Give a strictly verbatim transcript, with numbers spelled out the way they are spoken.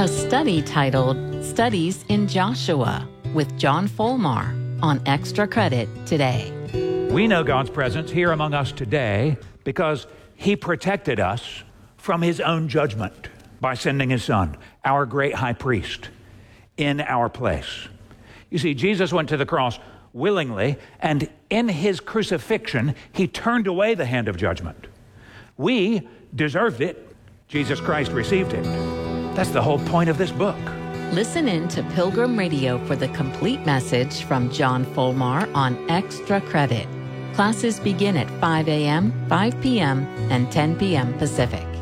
A study titled Studies in Joshua with John Folmar on Extra Credit today. We know God's presence here among us today because He protected us from His own judgment by sending His Son, our great high priest, in our place. You see, Jesus went to the cross willingly, and in His crucifixion, He turned away the hand of judgment. We deserved it. Jesus Christ received it. That's the whole point of this book. Listen in to Pilgrim Radio for the complete message from John Folmar on Extra Credit. Classes begin at five a.m., five p.m., and ten p.m. Pacific.